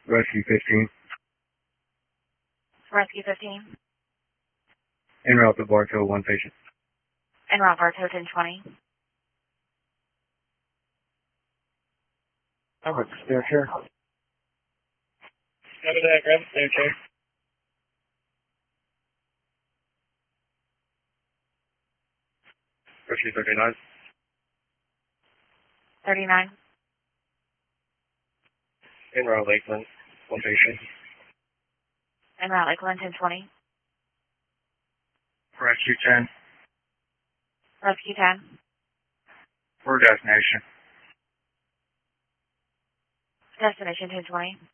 Rescue 15. Rescue 15. En route to Bartow, 1 patient. En route Bartow 1020. Robert, spare chair. Copy that, grab the spare chair. Rescue 39. 39. En route Lakeland, 1 patient. En route Lakeland 1020. Rescue 10. Rescue 10. For destination. Destination 1020.